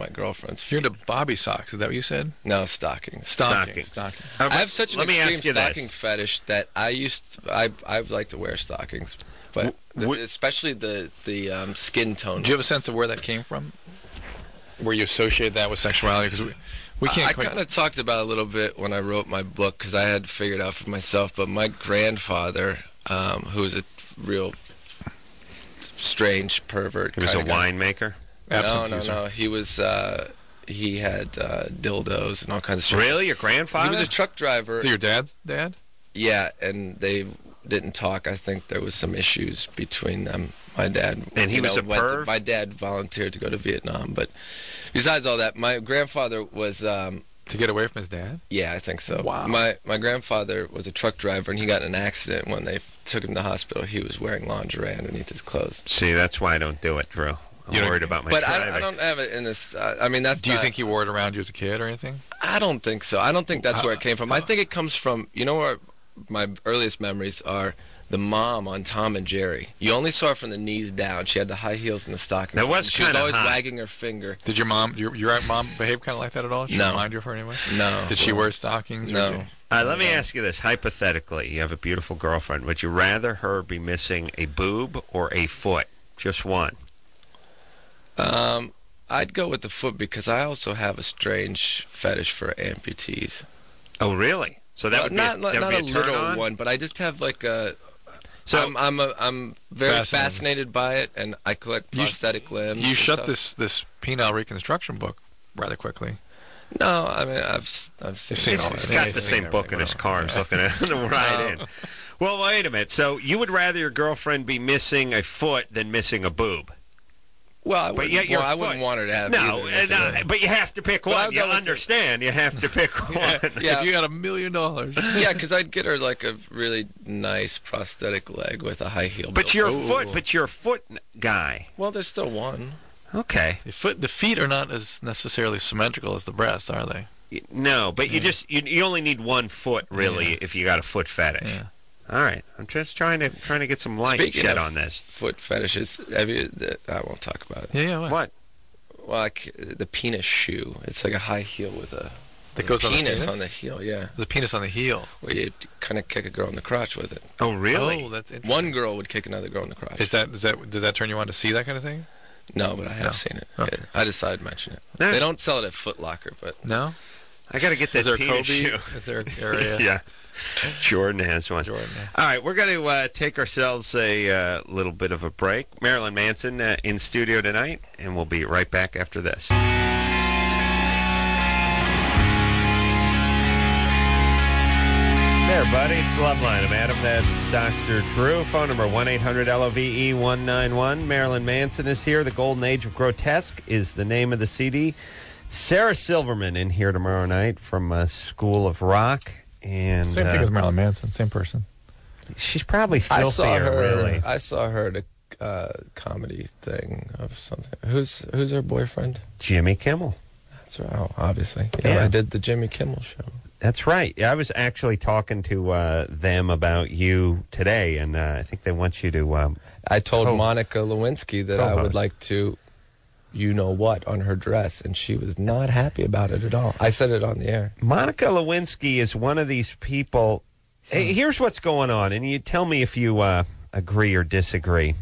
my girlfriend's feet. You're into Bobby socks. Is that what you said? No, stockings. Stockings. I have such an extreme stocking fetish that I've liked to wear stockings, but especially the skin tone. Do you have a sense of where that came from? Where you associate that with sexuality? Because we can't. I kind of talked about it a little bit when I wrote my book because I had figured out for myself. But my grandfather, who was a real strange pervert, he was a winemaker. No. He was. He had dildos and all kinds of stuff. Really, your grandfather? He was a truck driver. So your dad's dad? Yeah, and they didn't talk. I think there was some issues between them. My dad, and he was a perv? My dad volunteered to go to Vietnam, but besides all that, my grandfather was to get away from his dad. Yeah, I think so. Wow. My grandfather was a truck driver, and he got in an accident. When they took him to the hospital, he was wearing lingerie underneath his clothes. See, that's why I don't do it, Drew. I'm worried about my But driving. I don't have it in this. I mean, that's. Do you think he wore it around you as a kid or anything? I don't think so. I don't think that's where it came from. I think it comes from. You know where my earliest memories are. The mom on Tom and Jerry. You only saw her from the knees down. She had the high heels and the stockings. That was She was always hot. wagging her finger. Did your mom behave kind of like that at all? Did she remind you of her anyway? No. Did she wear stockings? No. All right, let me ask you this. Hypothetically, you have a beautiful girlfriend. Would you rather her be missing a boob or a foot? Just one. I'd go with the foot because I also have a strange fetish for amputees. Oh, really? So that would not be a little turn-on? one, but I just have like a. So I'm very fascinated by it, and I collect prosthetic limbs. You shut stuff. this penile reconstruction book rather quickly. No, I mean I've seen all He's that. got the same book in his car. He's looking at it right in. Well, wait a minute. So you would rather your girlfriend be missing a foot than missing a boob? Well, I wouldn't want her to have either. But you have to pick one. You understand? You have to pick one. Yeah. If you had $1 million. Yeah, because I'd get her like a really nice prosthetic leg with a high heel. But you're a foot guy. Well, there's still one. Okay. The feet are not as necessarily symmetrical as the breasts, are they? No, but you only need 1 foot really if you got a foot fetish. Yeah. All right, I'm just trying to get some light shed on this. Foot fetishes. I won't talk about it. Yeah. What? Well, the penis shoe. It's like a high heel with a penis on the heel. Yeah. The penis on the heel. Where you kind of kick a girl in the crotch with it. Oh, really? Oh, that's interesting. One girl would kick another girl in the crotch. Does that turn you on to see that kind of thing? No, but I have seen it. Okay. I decided to mention it. They don't sell it at Foot Locker, but no. I got to get that penis shoe. Is there an area? Yeah. Jordan has one. All right, we're going to take ourselves a little bit of a break. Marilyn Manson in studio tonight, and we'll be right back after this. There, buddy. It's Loveline. I'm Adam. That's Dr. Drew. Phone number 1-800-LOVE-191. Marilyn Manson is here. The Golden Age of Grotesque is the name of the CD. Sarah Silverman in here tomorrow night from School of Rock. And same thing as Marilyn Manson, same person. She's probably filthier, really. I saw her at a comedy thing of something. Who's her boyfriend? Jimmy Kimmel. That's right. Oh, obviously. Yeah. I did the Jimmy Kimmel show. That's right. Yeah, I was actually talking to them about you today, and I think they want you to. I told Monica Lewinsky that I would like to, you-know-what, on her dress, and she was not happy about it at all. I said it on the air. Monica Lewinsky is one of these people. Hey, here's what's going on, and you tell me if you agree or disagree.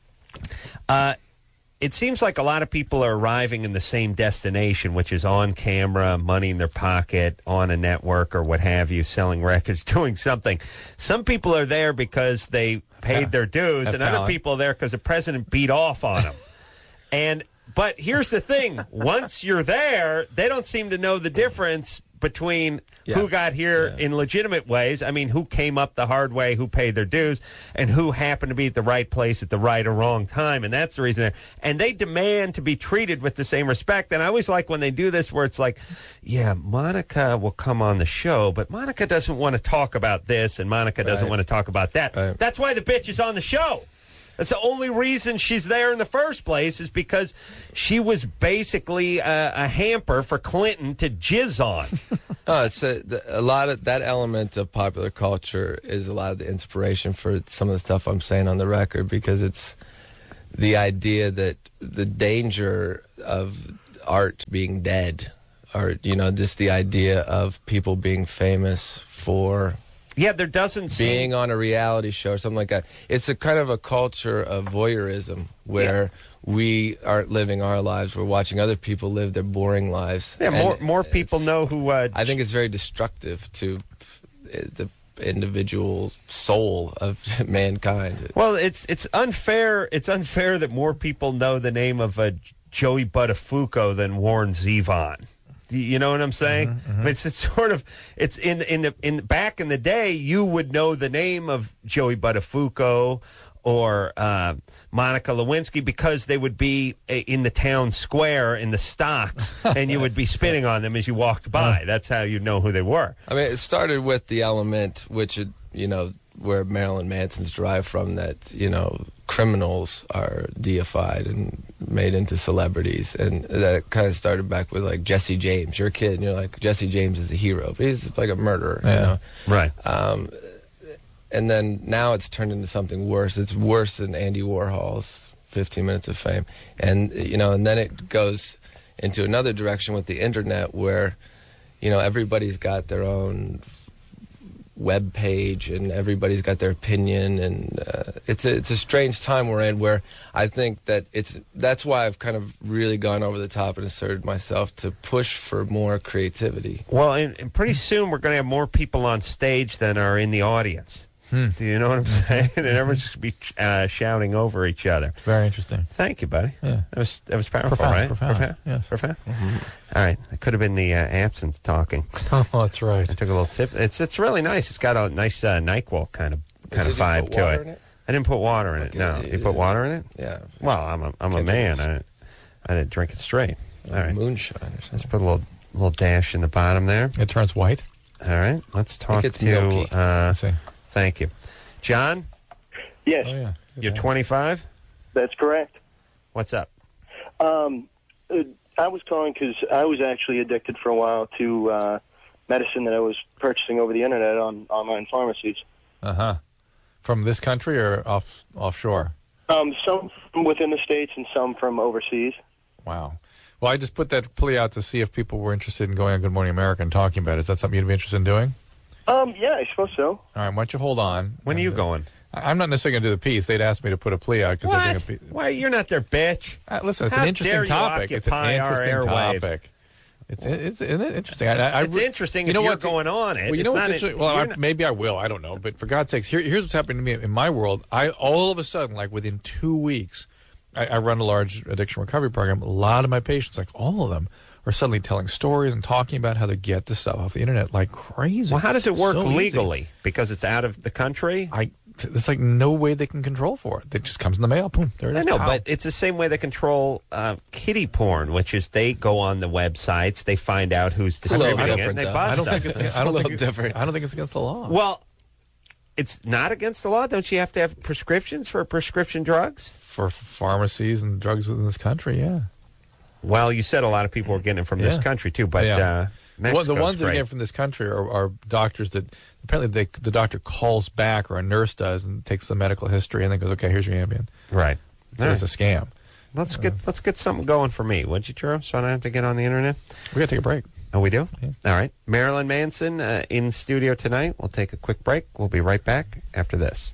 It seems like a lot of people are arriving in the same destination, which is on camera, money in their pocket, on a network or what have you, selling records, doing something. Some people are there because they paid their dues, and other people are there because the president beat off on them. But here's the thing. Once you're there, they don't seem to know the difference between who got here in legitimate ways, I mean, who came up the hard way, who paid their dues, and who happened to be at the right place at the right or wrong time, and that's the reason. And they demand to be treated with the same respect, and I always like when they do this where it's like, yeah, Monica will come on the show, but Monica doesn't want to talk about this, and Monica doesn't want to talk about that. Right. That's why the bitch is on the show. That's the only reason she's there in the first place is because she was basically a hamper for Clinton to jizz on. It's a lot of that element of popular culture is a lot of the inspiration for some of the stuff I'm saying on the record, because it's the idea that the danger of art being dead, or just the idea of people being famous for there doesn't being on a reality show or something like that. It's a kind of a culture of voyeurism where we aren't living our lives. We're watching other people live their boring lives. Yeah, more people know who. I think it's very destructive to the individual soul of mankind. Well, it's unfair. It's unfair that more people know the name of Joey Buttafuoco than Warren Zevon. You know what I'm saying? Mm-hmm. It's sort of in back in the day, you would know the name of Joey Buttafuoco or Monica Lewinsky because they would be in the town square in the stocks, and you would be spitting on them as you walked by. That's how you know who they were. I mean, it started with The Element, which where Marilyn Manson's derived from, that criminals are deified and made into celebrities, and that kind of started back with like Jesse James. You're a kid and you're like, Jesse James is a hero, but he's like a murderer. Right. And then now it's turned into something worse. It's worse than Andy Warhol's 15 Minutes of Fame. And, and then it goes into another direction with the internet where, everybody's got their own web page and everybody's got their opinion. And it's a strange time we're in where I think that that's why I've kind of really gone over the top and asserted myself to push for more creativity. Well, and pretty soon we're going to have more people on stage than are in the audience. Do you know what I'm saying? And everyone's just going to be shouting over each other. It's very interesting. Thank you, buddy. Yeah. That was powerful, Profound, right? profound. Yes. Profound? All right. It could have been the absinthe talking. Oh, that's right. I took a little tip. It's really nice. It's got a nice NyQuil kind of vibe to it. I didn't put water in it. No. You put water in it? Yeah. Well, I'm a man. I didn't drink it straight. All right. Moonshine or something. Let's put a little dash in the bottom there. It turns white. All right. Let's talk it's to milky. Thank you. John? Yes, Oh, yeah. You're 25? that's correct. What's up? I was calling because I was actually addicted for a while to medicine that I was purchasing over the internet on online pharmacies. From this country or offshore? Some from within the States and some from overseas. Wow. Well, I just put that plea out to see if people were interested in going on Good Morning America and talking about it. Is that something you'd be interested in doing? Yeah, I suppose so. All right, why don't you hold on? When are you going? I'm not necessarily going to do the piece. They'd asked me to put a plea out because I think Why? You're not their bitch. listen, it's How an interesting dare you topic. It's an occupy our interesting airwaves? topic. It's interesting. It's interesting if you're going on it. Well, you know what's interesting? Well, maybe I will. I don't know. But for God's sakes, here's what's happening to me in my world. All of a sudden, like within 2 weeks, I run a large addiction recovery program. A lot of my patients, like all of them, are suddenly telling stories and talking about how they get this stuff off the internet like crazy. Well, how does it work So easy. legally? Because it's out of the country? There's like no way they can control for it. It just comes in the mail. Boom, there it is. I know, Pow. but it's the same way they control kiddie porn, which is they go on the websites, they find out who's a little distributing it, different, and they though. bust I don't them. think It's a little different. I don't think it's against the law. Well, it's not against the law. Don't you have to have prescriptions for prescription drugs? For pharmacies and drugs in this country, yeah. Well, you said a lot of people were getting it from this country, too, but Mexico's the ones that great. get from this country are doctors that apparently the doctor calls back, or a nurse does, and takes the medical history and then goes, okay, here's your Ambien. Right. So it's a scam. Let's get something going for me, would you, True? So I don't have to get on the internet. We got to take a break. Oh, we do? Yeah. All right. Marilyn Manson in studio tonight. We'll take a quick break. We'll be right back after this.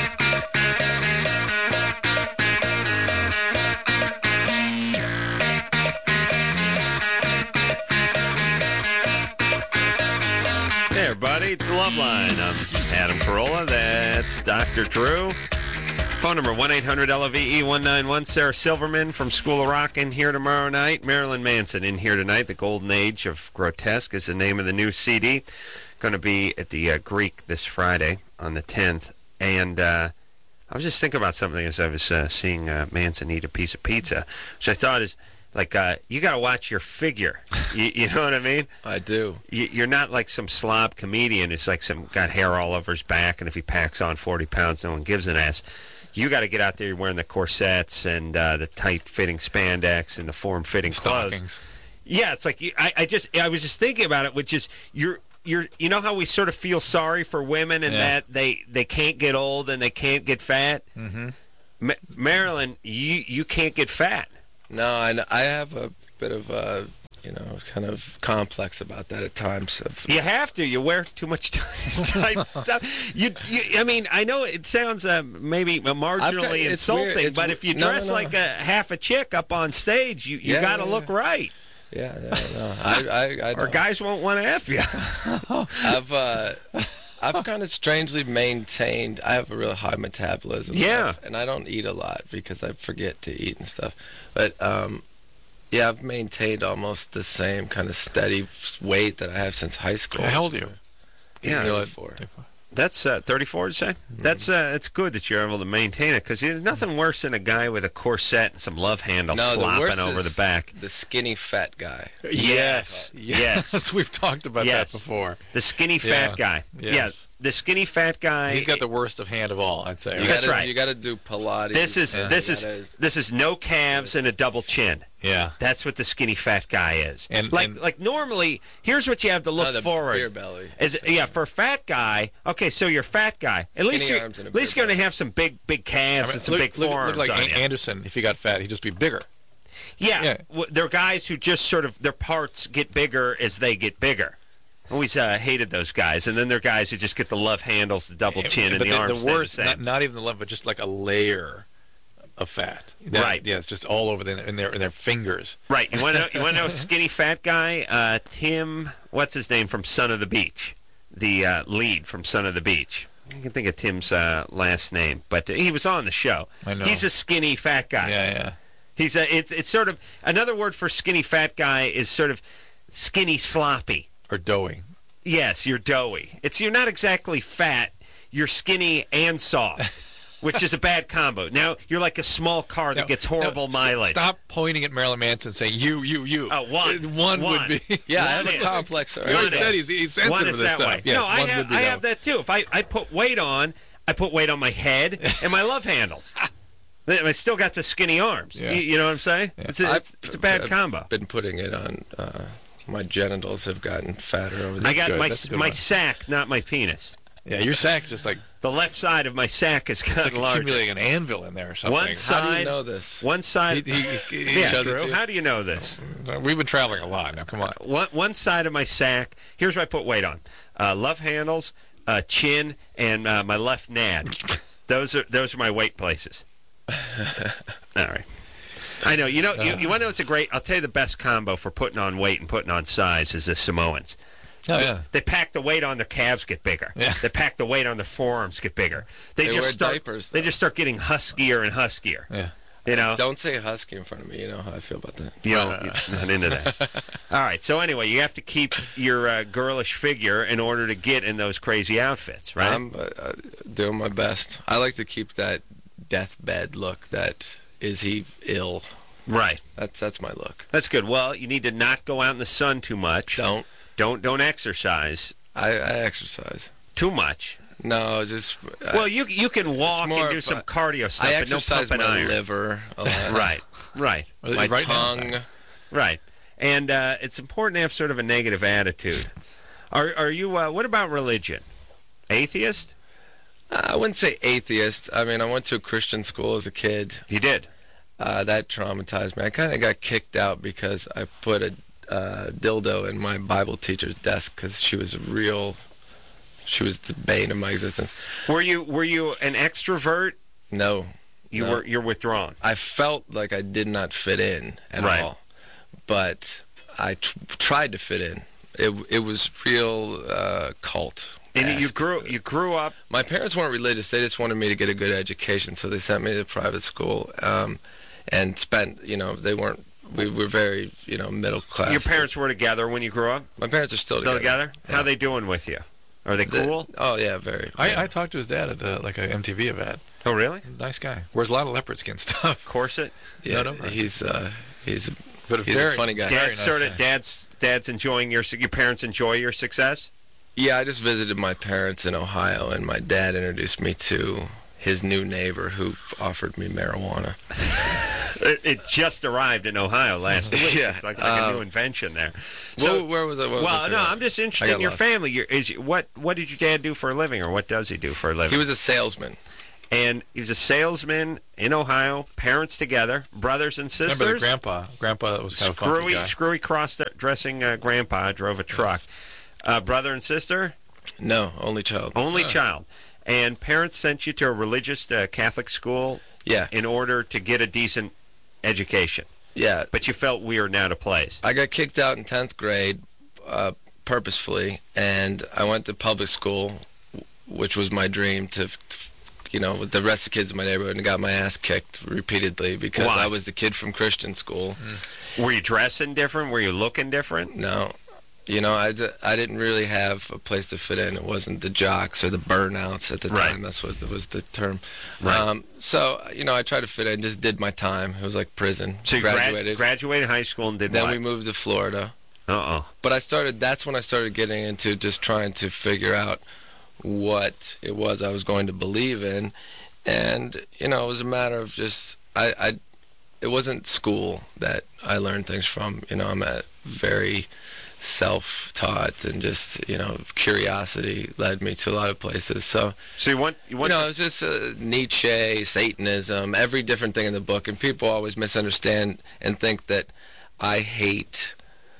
Hey, everybody. It's the Love Line. I'm Adam Carolla. That's Dr. Drew. Phone number 1-800-LOVE-191. Sarah Silverman from School of Rock in here tomorrow night. Marilyn Manson in here tonight. The Golden Age of Grotesque is the name of the new CD. Going to be at the Greek this Friday on the 10th. And I was just thinking about something as I was seeing Manson eat a piece of pizza, which I thought is, like, you got to watch your figure. You know what I mean? I do. You're not like some slob comedian who's like got hair all over his back, and if he packs on 40 pounds, no one gives an ass. You got to get out there. You're wearing the corsets and the tight-fitting spandex and the form-fitting clothes. Yeah, it's like I was just thinking about it, which is you know how we sort of feel sorry for women and that they can't get old and they can't get fat. Mm-hmm. Marilyn, you can't get fat. No, I have a bit of kind of complex about that at times. You have to. You wear too much tight stuff. I mean, I know it sounds maybe marginally insulting, but if you dress like a half a chick up on stage, you got to look right. Yeah, no. I or guys won't want to F you. I've kind of strangely maintained. I have a real high metabolism. Yeah, and I don't eat a lot because I forget to eat and stuff. But yeah, I've maintained almost the same kind of steady weight that I have since high school. How old are you? Yeah, 34. That's 34, you say? Mm-hmm. That's good that you're able to maintain it, because there's nothing worse than a guy with a corset and some love handles slopping over the back. The skinny fat guy. Yes. We've talked about that before. The skinny fat guy. Yes. Yes. The skinny fat guy. He's got the worst of hand of all, I'd say. That's right. You got to do Pilates. This is no calves and a double chin. Yeah. That's what the skinny fat guy is. And like normally, here's what you have to look forward. Beer belly. For a fat guy. Okay, so you're a fat guy. At least you're going to have some big calves and some big forearms. Look like on you. Anderson. If he got fat, he'd just be bigger. Yeah. They're guys who just sort of their parts get bigger as they get bigger. Always hated those guys, and then there are guys who just get the love handles, the double chin, and the arms. The worst, not even the love, but just like a layer of fat. Right. Yeah, it's just all over in their fingers. Right. You want to know a skinny fat guy? Tim, what's his name from Son of the Beach? The lead from Son of the Beach. I can think of Tim's last name, but he was on the show. I know. He's a skinny fat guy. Yeah. He's it's sort of another word for skinny fat guy is sort of skinny sloppy. Or doughy. Yes, you're doughy. You're not exactly fat. You're skinny and soft, which is a bad combo. Now you're like a small car that gets horrible mileage. Stop pointing at Marilyn Manson saying you. Oh, one would be. Yeah, I have a complex. He already said he's sensitive to this stuff. Yes, no, I have that too. If I put weight on, I put weight on my head and my love handles. I still got the skinny arms. Yeah. You know what I'm saying? Yeah. It's a bad combo. I've been putting it on. My genitals have gotten fatter over the I got my sack, not my penis. Yeah, your sack's just like the left side of my sack has gotten it's like larger. Accumulating an anvil in there or something. One side. How do you know this? One side. He shows it to you. How do you know this? We've been traveling a lot. Now, come on. One side of my sack. Here's what I put weight on: love handles, chin, and my left nad. Those are my weight places. All right. I know. You want to know what's a great... I'll tell you the best combo for putting on weight and putting on size is the Samoans. Oh, yeah. They pack the weight on their calves, get bigger. Yeah. They pack the weight on their forearms, get bigger. They wear diapers, though. They just start getting huskier and huskier. Yeah. You know? Don't say husky in front of me. You know how I feel about that. You're not into that. All right. So anyway, you have to keep your girlish figure in order to get in those crazy outfits, right? I'm doing my best. I like to keep that deathbed look. That is he ill? Right. That's my look. That's good. Well, you need to not go out in the sun too much. Don't exercise. I exercise too much. No, just well, you can walk and do some cardio stuff. I exercise but no my iron. liver a lot. Right. My tongue. Right. And it's important to have sort of a negative attitude. Are you? What about religion? Atheist? I wouldn't say atheist. I mean, I went to a Christian school as a kid. You did. That traumatized me. I kind of got kicked out because I put a dildo in my Bible teacher's desk because she was the bane of my existence. Were you an extrovert? No. You're withdrawn. I felt like I did not fit in at all, but I tried to fit in. It was real cult. And you grew up. My parents weren't religious. They just wanted me to get a good education, so they sent me to private school. And spent, they weren't, we were very, middle class. Your parents were together when you grew up? My parents are still together. Yeah. How are they doing with you? Are they cool? Oh, yeah, very. I talked to his dad at like an MTV event. Oh, really? Nice guy. Wears a lot of leopard skin stuff. Corset? Yeah, no, he's a funny guy. Dad's enjoying your parents enjoy your success? Yeah, I just visited my parents in Ohio, and my dad introduced me to his new neighbor who offered me marijuana. It just arrived in Ohio last week. Yeah. It's like a new invention there. So where was I? I'm just interested in your family. What did your dad do for a living, or what does he do for a living? He was a salesman. And he was a salesman in Ohio, parents together, brothers and sisters. Remember the grandpa? Grandpa was kind of funky guy. Screwy cross-dressing grandpa drove a truck. Brother and sister? No, only child. Only child. And parents sent you to a religious Catholic school Yeah. in order to get a decent education. Yeah. But you felt weird now to place. I got kicked out in 10th grade purposefully, and I went to public school, which was my dream to, with the rest of the kids in my neighborhood, and got my ass kicked repeatedly because Why? I was the kid from Christian school. Were you dressing different? Were you looking different? No. I didn't really have a place to fit in. It wasn't the jocks or the burnouts at the Right. time. That's what was the term. Right. So, I tried to fit in, just did my time. It was like prison. So you graduated high school and did Then what? we moved to Florida. Uh-oh. But that's when I started getting into just trying to figure out what it was I was going to believe in. And, it was a matter of just, it wasn't school that I learned things from. I'm very self-taught, and just, curiosity led me to a lot of places. So you want it was just Nietzsche, Satanism, every different thing in the book. And people always misunderstand and think that I hate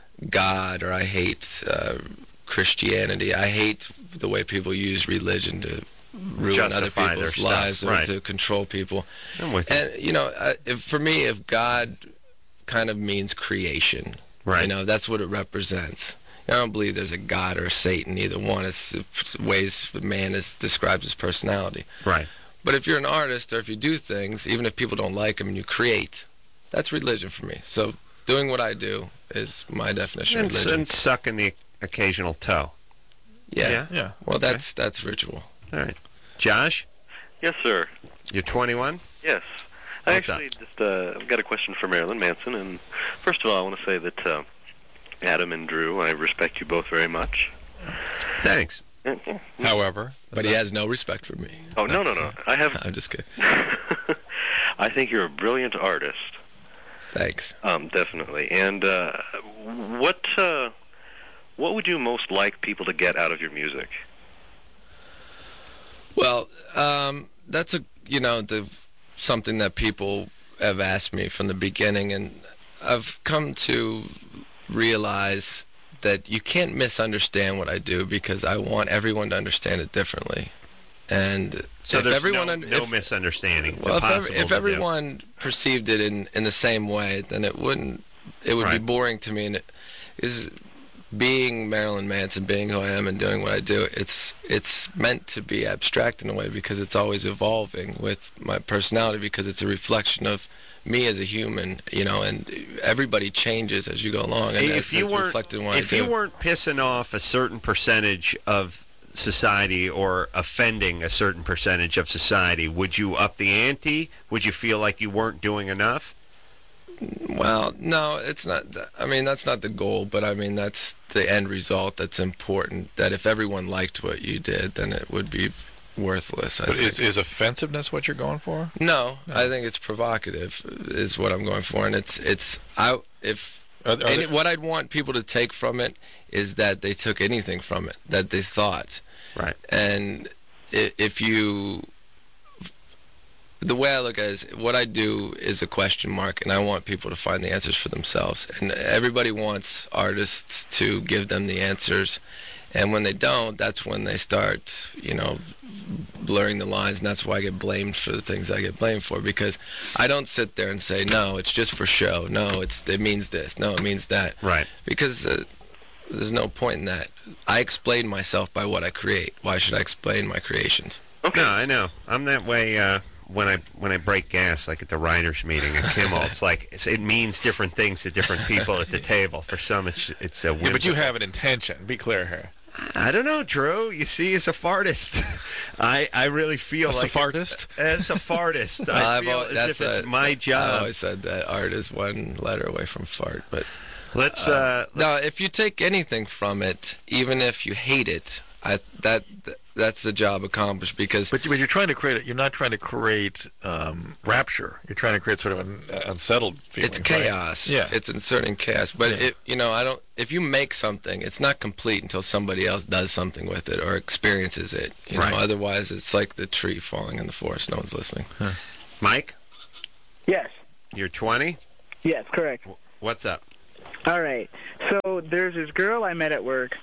God or I hate Christianity. I hate the way people use religion to ruin Justify other people's their lives stuff, or right. to control people. I'm with you. And, for me, if God kind of means creation, Right. that's what it represents. I don't believe there's a God or a Satan. Either one. It's ways man describes his personality. Right. But if you're an artist or if you do things, even if people don't like them and you create, that's religion for me. So doing what I do is my definition of religion. And sucking the occasional toe. Yeah. Yeah. Well, that's ritual. All right. Josh, Yes, sir. you're 21? Yes. I What's actually I've got a question for Marilyn Manson. And first of all, I want to say that Adam and Drew, I respect you both very much. Thanks. However, But he has no respect for me. Oh, no. I have. I'm just kidding. I think you're a brilliant artist. Thanks. Definitely. And what would you most like people to get out of your music? Well, that's something that people have asked me from the beginning, and I've come to realize that you can't misunderstand what I do because I want everyone to understand it differently. And So if there's everyone no misunderstanding. It's well, impossible if to everyone perceived it in the same way, then it would be Right. boring to me. And it is being Marilyn Manson, being who I am, and doing what I do. It's meant to be abstract in a way because it's always evolving with my personality because it's a reflection of me as a human, and everybody changes as you go along. And If you weren't pissing off a certain percentage of society or offending a certain percentage of society, would you up the ante? Would you feel like you weren't doing enough? Well, no, it's not. I mean, that's not the goal, but I mean, that's the end result that's important. That if everyone liked what you did, then it would be worthless. but is offensiveness what you're going for? No, I think it's provocative is what I'm going for, and what I'd want people to take from it is that they took anything from it, that they thought. Right. And the way I look at it is what I do is a question mark, and I want people to find the answers for themselves. And everybody wants artists to give them the answers. And when they don't, that's when they start, blurring the lines, and that's why I get blamed for the things I get blamed for, because I don't sit there and say, no, it's just for show. No, it means this. No, it means that. Right. Because there's no point in that. I explain myself by what I create. Why should I explain my creations? Okay. No, I know. I'm that way when I break gas, like at the writers' meeting at Kimmel. It's like it means different things to different people at the table. For some, it's a whimsical. Yeah, but you have an intention. Be clear here. I don't know, Drew. You see, as a fartist, I really feel As like a fartist? As a fartist, I feel as if it's my I job. always said that art is one letter away from fart. But Let's no, if you take anything from it, even if you hate it, that's the job accomplished because. But you're trying to create. You're not trying to create rapture. You're trying to create sort of an unsettled feeling. It's chaos. Right? Yeah, it's inserting chaos. But yeah. I don't. If you make something, it's not complete until somebody else does something with it or experiences it. Right. Otherwise, it's like the tree falling in the forest. No one's listening. Huh. Mike, Yes. you're 20. Yes, correct. What's up? All right. So there's this girl I met at work,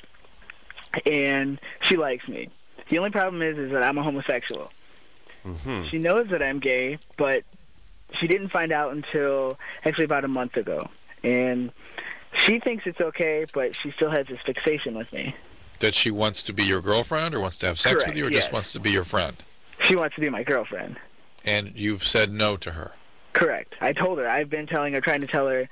and she likes me. The only problem is that I'm a homosexual. Mm-hmm. She knows that I'm gay, but she didn't find out until actually about a month ago. And she thinks it's okay, but she still has this fixation with me. That she wants to be your girlfriend, or wants to have sex Correct, with you, or yes. just wants to be your friend. She wants to be my girlfriend. And you've said no to her. Correct. I told her. I've been trying to tell her.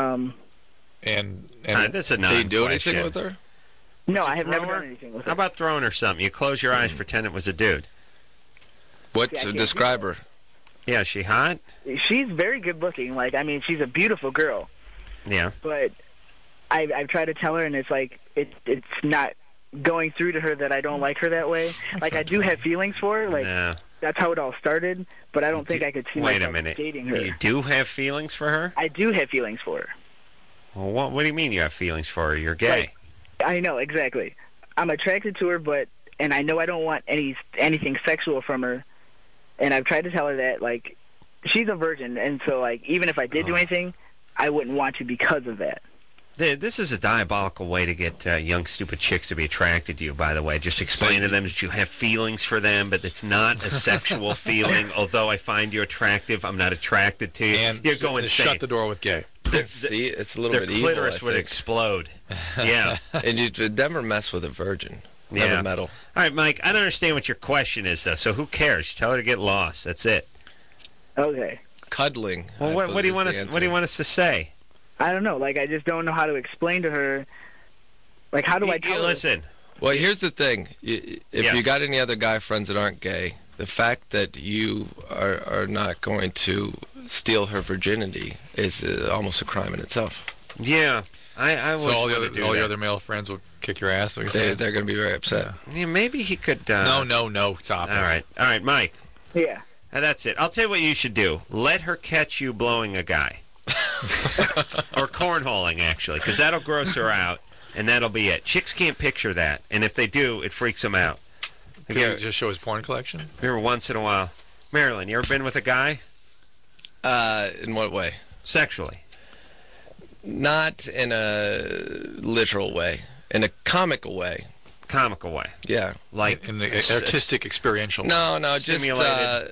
And That's a Did you do non-question. anything with her? No, you I have throw never her? done anything with her. How about throwing her something? You close your eyes, pretend it was a dude. What? See, I can't Describe do her. Yeah, is she hot? She's very good looking. She's a beautiful girl. Yeah. But I've tried to tell her, and it's like it's not going through to her that I don't like her that way. I do have feelings for her. No. That's how it all started. But I don't think I could see Wait a myself minute. dating her. You do have feelings for her? I do have feelings for her. Well, what do you mean you have feelings for her? You're gay. I know, exactly. I'm attracted to her, and I know I don't want anything sexual from her. And I've tried to tell her that, she's a virgin, and so, even if I did do anything, I wouldn't want to because of that. This is a diabolical way to get young, stupid chicks to be attracted to you, by the way. Just explain to them that you have feelings for them, but it's not a sexual feeling. Although I find you attractive, I'm not attracted to you. and You're going insane. shut the door with gay. See, it's a little Their bit evil. clitoris I would think. explode. Yeah. And you'd never mess with a virgin. Yeah. Never meddle. All right, Mike, I don't understand what your question is, though, so who cares? Tell her to get lost. That's it. Okay. Cuddling. Well, I what do you believe want is us? the What do you answer. want us to say? I don't know. I just don't know how to explain to her. How do I tell her? Listen. Well, here's the thing. If Yes. you got any other guy friends that aren't gay, the fact that you are not going to steal her virginity is almost a crime in itself. Yeah, I So all the want to do all that. your other male friends will kick your ass. What you're saying? They're going to be very upset. Yeah, maybe he could. No, stop. All right, Mike. Yeah. That's it. I'll tell you what you should do. Let her catch you blowing a guy. Or cornholing, actually, because that'll gross her out, and that'll be it. Chicks can't picture that, and if they do, it freaks them out. Can you just show his porn collection? Remember, once in a while. Marilyn, you ever been with a guy? In what way? Sexually. Not in a literal way. In a comical way. Comical way. Yeah. Like In the artistic, experiential. No, just Simulated.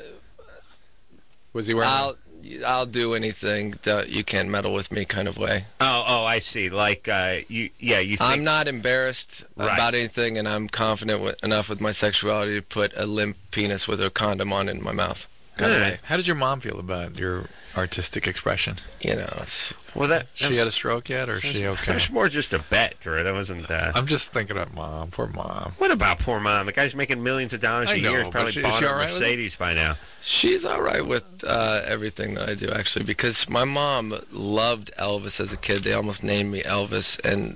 Was he wearing? I'll do anything. You can't meddle with me kind of way. Oh, I see. Like, you think... I'm not embarrassed Right. about anything, and I'm confident enough with my sexuality to put a limp penis with a condom on in my mouth. Kind of Good. way. How did your mom feel about your artistic expression? Well, that... She had a stroke yet, or is she It okay? was more just a bet, Drew. That wasn't... I'm just thinking about mom. Poor mom. What about poor mom? The guy's making millions of dollars I a year. know, He's probably but is bought she a all right with it? Mercedes by now. She's all right with everything that I do, actually, because my mom loved Elvis as a kid. They almost named me Elvis, and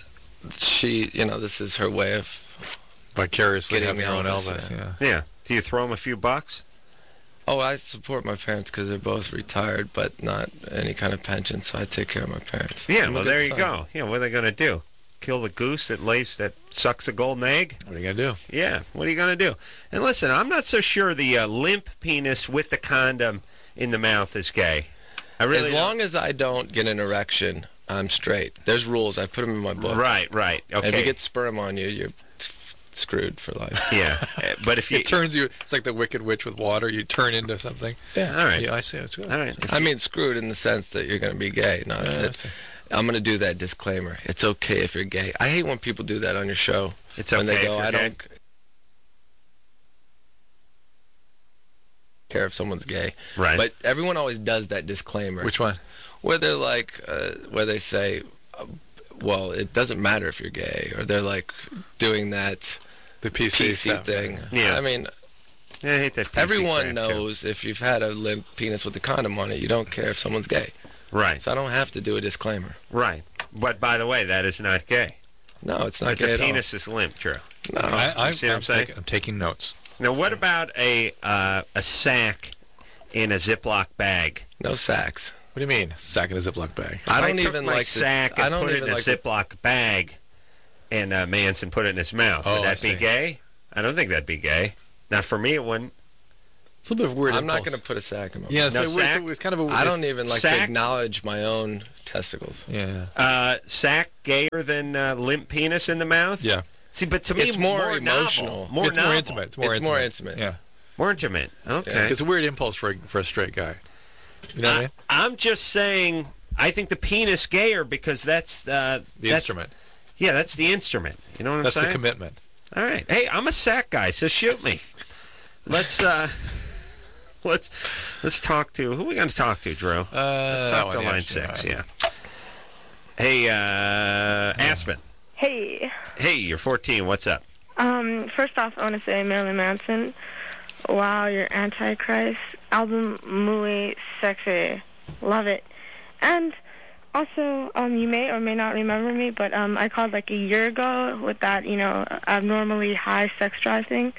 this is her way of Vicariously Getting having your own Elvis, Elvis. yeah. Yeah. Do you throw him a few bucks? Oh, I support my parents because they're both retired, but not any kind of pension, so I take care of my parents. Yeah, I'm a well, good there you son. go. Yeah, what are they going to do? Kill the goose that sucks a golden egg? What are you gonna do? Yeah, what are you going to do? And listen, I'm not so sure the limp penis with the condom in the mouth is gay. I really As long as I don't get an erection, I'm straight. There's rules. I put them in my book. Right. And Okay. if you get sperm on you, you're screwed for life. Yeah, but if you... It turns you. It's like the Wicked Witch with water. You turn into something. Yeah. All right. Yeah, I see. It's good. All right. I mean, screwed in the sense that you're going to be gay. Not Yeah, I that, see. I'm going to do that disclaimer. It's okay if you're gay. I hate when people do that on your show. It's when okay they go, if you're I gay." don't care if someone's gay. Right. But everyone always does that disclaimer. Which one? Where they're like, where they say, well, it doesn't matter if you're gay. Or they're like doing that The PC, PC stuff. thing. Yeah. I mean, Yeah, I hate that PC everyone crap, too. knows if you've had a limp penis with a condom on it, you don't care if someone's gay. Right. So I don't have to do a disclaimer. Right. But by the way, that is not gay. No, it's not But gay the at all. penis is limp, Drew. No. I'm saying? I'm taking notes. Now, what about a sack in a Ziploc bag? No sacks. What do you mean, sack in a Ziploc bag? I If don't took even my like sack I and don't put it even in a like Ziploc bag, and Manson put it in his mouth. Oh, Would I that be see. gay? I don't think that'd be gay. Not for me, it wouldn't. It's a little bit of a weird I'm not impulse. going to put a sack in my Yeah, mouth. so No sack? it's kind of a. I don't even like sack? to acknowledge my own testicles. Yeah. Sack gayer than limp penis in the mouth? Yeah. See, but to me, It's more novel, emotional. more It's novel. more intimate. It's more It's intimate. more intimate. Yeah. More intimate. Okay. It's a weird impulse for a straight guy. You know what I mean? I'm just saying, I think the penis gayer because that's The instrument. Yeah, that's the instrument. You know what That's I'm the saying? commitment. All right. Hey, I'm a sack guy, so shoot me. Let's let's talk to who are we going to talk to, Drew? Let's talk to line 6. Yeah. Hey, Aspen. Hey. Hey, you're 14. What's up? First off, I want to say Marilyn Manson. Wow, your Antichrist album, muy sexy. Love it. And also, you may or may not remember me, but I called like a year ago with that, abnormally high sex drive thing.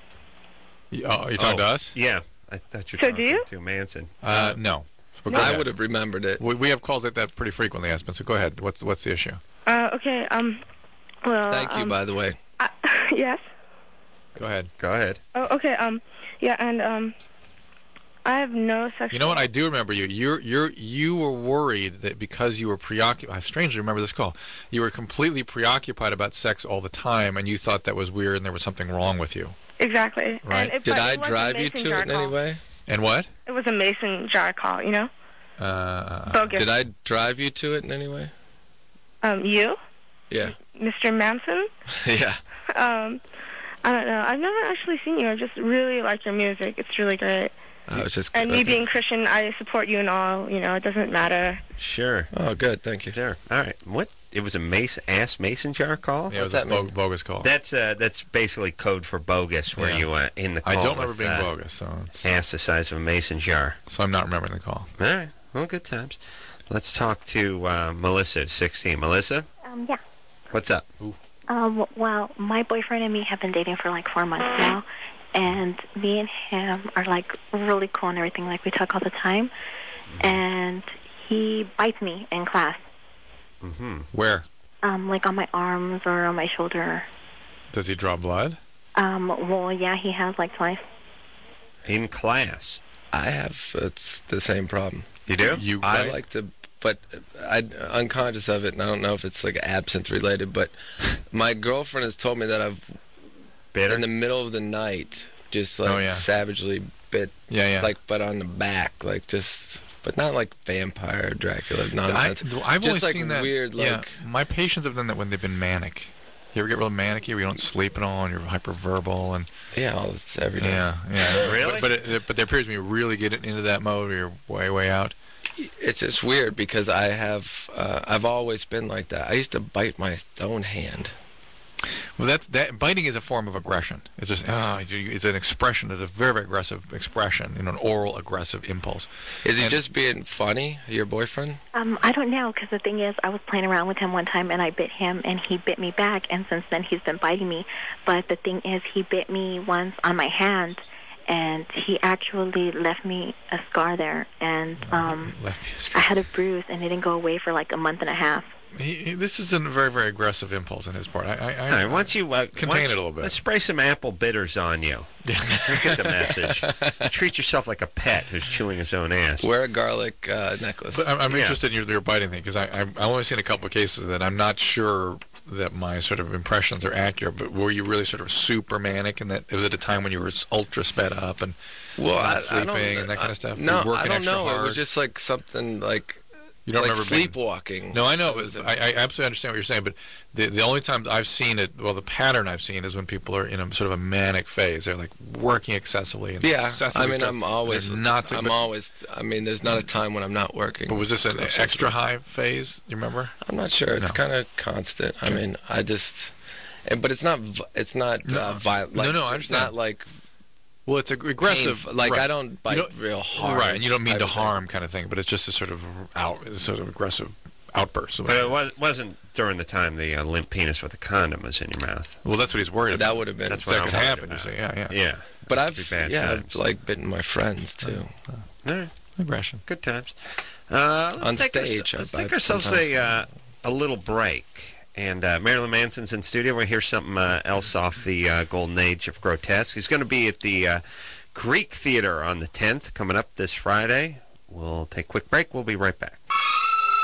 Oh, you're talking to us? Yeah. I thought you were So talking do you? to Manson. No. But go I ahead. would have remembered it. We have calls like that pretty frequently, Aspen. So go ahead. What's the issue? Okay, well... Thank you, by the way. Yes? Go ahead. Go ahead. Oh, okay, yeah, and, I have no sexual... You know what? I do remember you. You were worried that because you were preoccupied. I strangely remember this call. You were completely preoccupied about sex all the time, and you thought that was weird, and there was something wrong with you. Exactly. Right. And Did but I it was a drive you mason to jar it in any call. way? And what? It was a mason jar call, Bogus. Did I drive you to it in any way? You? Yeah. Mr. Manson? Yeah. I don't know. I've never actually seen you. I just really like your music. It's really great. I was just. And me being Christian, I support you and all. It doesn't matter. Sure. Oh, good. Thank you. Sure. All right. What? It was a mason jar call? Yeah, it was What's a that mean? bogus call. That's basically code for bogus, where Yeah. you in the call I don't remember with, being bogus, so ass the size of a mason jar. I'm not remembering the call. All right. Well, good times. Let's talk to Melissa, 16. Melissa, Yeah. what's up? Well, my boyfriend and me have been dating for like 4 months now, and me and him are like really cool and everything. Like we talk all the time, and he bites me in class. Mm-hmm. Where? Like on my arms or on my shoulder. Does he draw blood? Well, yeah, he has like twice. In class. I have it's the same problem. You do? You I bite? like to, but I'm unconscious of it, and I don't know if it's like absinthe related. But my girlfriend has told me that I've Bitter? in the middle of the night just like savagely bit, Yeah. like but on the back, like just. But not like vampire Dracula nonsense. I've just only like seen that. weird, Yeah, like my patients have done that when they've been manic. You ever get real manic where you don't sleep at all and you're hyperverbal and it's every day. yeah. Really? But there appears to be really getting into that mode where you're way out. It's just weird because I've always been like that. I used to bite my own hand. Well, that biting is a form of aggression. It's just it's an expression. It's a very, very aggressive expression. An oral aggressive impulse. Is he And- just being funny, your boyfriend? I don't know, because the thing is, I was playing around with him one time, and I bit him, and he bit me back, and since then he's been biting me. But the thing is, he bit me once on my hand, and he actually left me a scar there, and I had a bruise, and it didn't go away for like a month and a half. This is a very, very aggressive impulse on his part. All right, why don't you contain it a little bit. Let's spray some apple bitters on you. You get the message. Treat yourself like a pet who's chewing his own ass. Wear a garlic necklace. But I'm interested in your biting thing because I've only seen a couple of cases that I'm not sure that my sort of impressions are accurate. But were you really sort of super manic, and that it was at a time when you were ultra sped up and not sleeping and that kind of stuff? No, Were you working I don't extra know. hard? It was just like something like. You don't like remember being- sleepwalking. No, I know. It was I absolutely understand what you're saying, but the only time I've seen it, well, the pattern I've seen is when people are in a sort of a manic phase. They're like working excessively and excessively I mean, stressed, I'm always and they're not. I mean, there's not a time when I'm not working. But was this an extra high phase? You remember? I'm not sure. It's No. kind of constant. I mean, I just. But it's not. It's not violent. Like, No, I It's understand. not like. Well, it's aggressive. Painful. Like right. I don't bite real hard. Right, and you don't mean type to of thing. harm kind of thing, but it's just a sort of aggressive outbursts. But it wasn't during the time the limp penis with a condom was in your mouth. Well, that's what he's worried about. That would have been. That's what That could I'm worried happen. You about. say, yeah. Yeah. But Be bad I've times. like bitten my friends too. All right. Aggression. Good times. On Let's stage, take I ourselves sometimes. a little break. And Marilyn Manson's in studio. We're going to hear something else off the golden age of grotesque. He's going to be at the Greek Theater on the 10th, coming up this Friday. We'll take a quick break. We'll be right back.